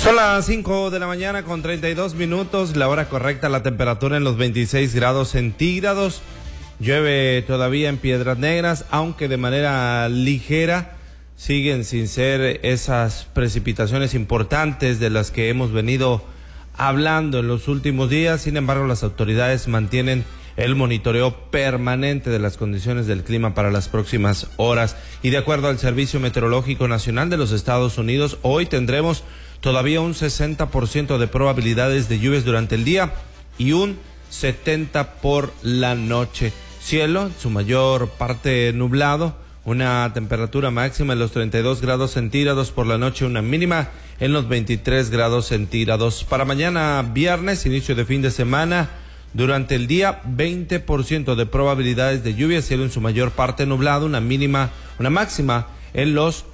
Son las 5 de la mañana con 32 minutos, la hora correcta, la temperatura en los 26 grados centígrados. Llueve todavía en Piedras Negras, aunque de manera ligera. Siguen sin ser esas precipitaciones importantes de las que hemos venido hablando en los últimos días. Sin embargo, las autoridades mantienen el monitoreo permanente de las condiciones del clima para las próximas horas. Y de acuerdo al Servicio Meteorológico Nacional de los Estados Unidos, hoy tendremos todavía un 60% de probabilidades de lluvias durante el día y un 70% por la noche. Cielo, en su mayor parte nublado, una temperatura máxima en los 32 grados centígrados por la noche, una mínima en los 23 grados centígrados. Para mañana viernes, inicio de fin de semana, durante el día 20% de probabilidades de lluvia, cielo en su mayor parte nublado, una máxima en los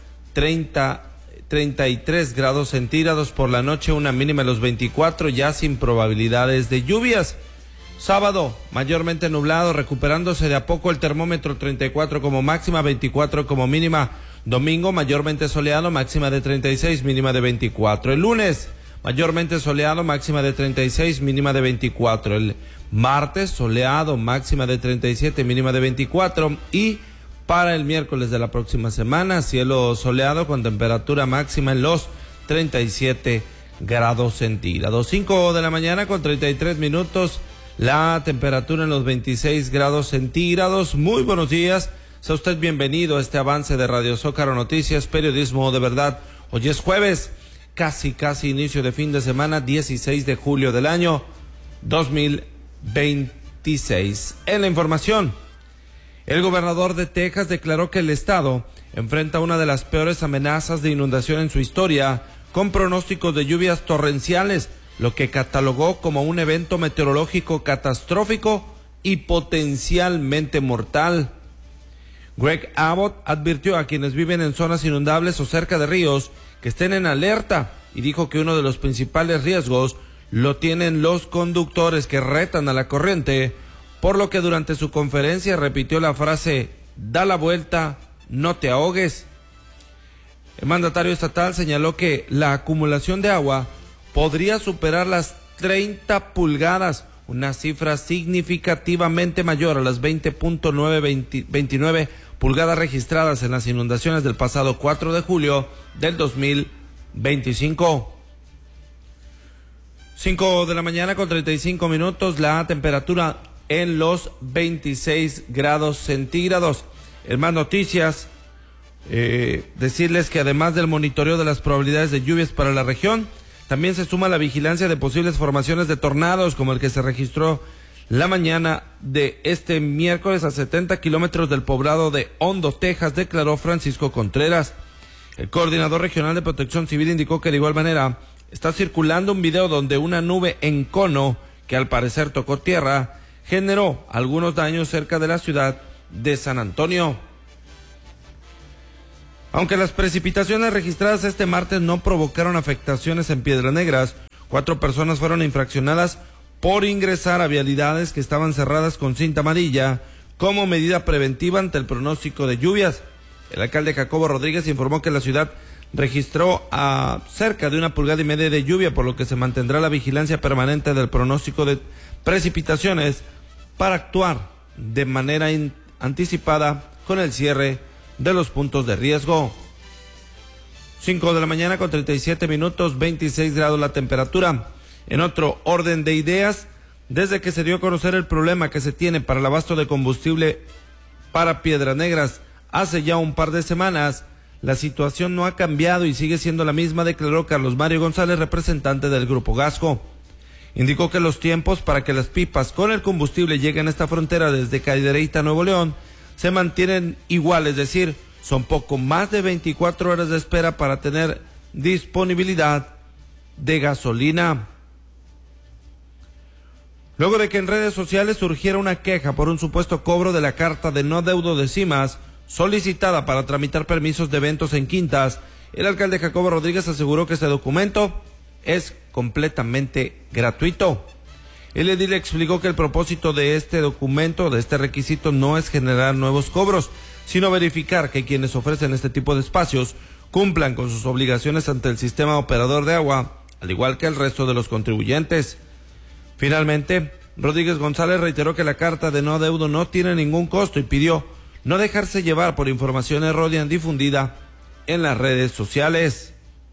33 grados centígrados por la noche, una mínima en los 24, ya sin probabilidades de lluvias. Sábado, mayormente nublado, recuperándose de a poco el termómetro, 34 como máxima, 24 como mínima. Domingo, mayormente soleado, máxima de 36, mínima de 24. El lunes, mayormente soleado, máxima de 36, mínima de 24. El martes, soleado, máxima de 37, mínima de 24. Y para el miércoles de la próxima semana, cielo soleado con temperatura máxima en los 37 grados centígrados. 5 de la mañana con 33 minutos. La temperatura en los 26 grados centígrados. Muy buenos días. Sea usted bienvenido a este avance de Radio Zócalo Noticias, periodismo de verdad. Hoy es jueves, casi inicio de fin de semana, 16 de julio del año 2026. En la información, el gobernador de Texas declaró que el estado enfrenta una de las peores amenazas de inundación en su historia, con pronósticos de lluvias torrenciales, lo que catalogó como un evento meteorológico catastrófico y potencialmente mortal. Greg Abbott advirtió a quienes viven en zonas inundables o cerca de ríos que estén en alerta y dijo que uno de los principales riesgos lo tienen los conductores que retan a la corriente, por lo que durante su conferencia repitió la frase "da la vuelta, no te ahogues". El mandatario estatal señaló que la acumulación de agua podría superar las 30 pulgadas, una cifra significativamente mayor a las 20.29 pulgadas registradas en las inundaciones del pasado 4 de julio del 2025. 5 de la mañana con 35 minutos, la temperatura en los 26 grados centígrados. En más noticias, decirles que además del monitoreo de las probabilidades de lluvias para la región, también se suma la vigilancia de posibles formaciones de tornados, como el que se registró la mañana de este miércoles a 70 kilómetros del poblado de Hondo, Texas, declaró Francisco Contreras. El coordinador regional de Protección Civil indicó que de igual manera está circulando un video donde una nube en cono, que al parecer tocó tierra, generó algunos daños cerca de la ciudad de San Antonio. Aunque las precipitaciones registradas este martes no provocaron afectaciones en Piedras Negras, 4 personas fueron infraccionadas por ingresar a vialidades que estaban cerradas con cinta amarilla como medida preventiva ante el pronóstico de lluvias. El alcalde Jacobo Rodríguez informó que la ciudad registró a cerca de 1,5 pulgadas de lluvia, por lo que se mantendrá la vigilancia permanente del pronóstico de precipitaciones para actuar de manera anticipada con el cierre de los puntos de riesgo. 5 de la mañana con 37 minutos, 26 grados la temperatura. En otro orden de ideas, desde que se dio a conocer el problema que se tiene para el abasto de combustible para Piedras Negras hace ya un par de semanas, la situación no ha cambiado y sigue siendo la misma, declaró Carlos Mario González, representante del Grupo Gasco. Indicó que los tiempos para que las pipas con el combustible lleguen a esta frontera desde Cadereyta, Nuevo León, se mantienen igual, es decir, son poco más de 24 horas de espera para tener disponibilidad de gasolina. Luego de que en redes sociales surgiera una queja por un supuesto cobro de la carta de no adeudo de CIMAS solicitada para tramitar permisos de eventos en quintas, el alcalde Jacobo Rodríguez aseguró que este documento es completamente gratuito. El edil explicó que el propósito de este documento, de este requisito, no es generar nuevos cobros, sino verificar que quienes ofrecen este tipo de espacios cumplan con sus obligaciones ante el sistema operador de agua al igual que el resto de los contribuyentes. Finalmente, Rodríguez González reiteró que la carta de no adeudo no tiene ningún costo y pidió no dejarse llevar por información errónea difundida en las redes sociales.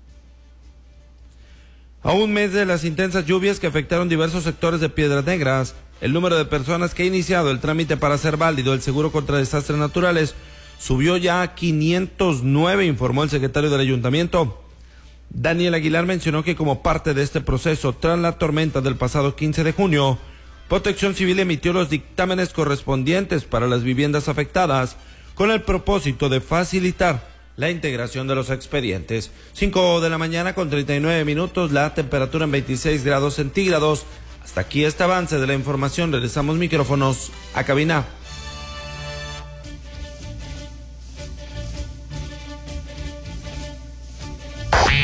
A un mes de las intensas lluvias que afectaron diversos sectores de Piedras Negras, el número de personas que ha iniciado el trámite para hacer válido el seguro contra desastres naturales subió ya a 509, informó el secretario del ayuntamiento. Daniel Aguilar mencionó que como parte de este proceso, tras la tormenta del pasado 15 de junio, Protección Civil emitió los dictámenes correspondientes para las viviendas afectadas con el propósito de facilitar la integración de los expedientes. 5 de la mañana con 39 minutos, la temperatura en 26 grados centígrados. Hasta aquí este avance de la información. Regresamos micrófonos a cabina.